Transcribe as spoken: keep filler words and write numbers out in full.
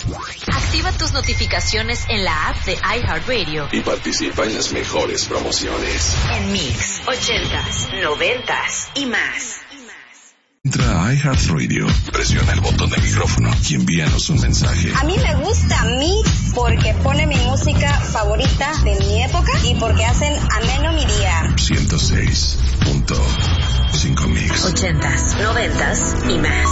Activa tus notificaciones en la app de iHeartRadio y participa en las mejores promociones. En Mix, ochentas, noventas y más. Entra a iHeartRadio, presiona el botón de micrófono y envíanos un mensaje. A mí me gusta Mix porque pone mi música favorita de mi época y porque hacen ameno mi día. ciento seis punto cinco Mix. Ochentas, noventas y más.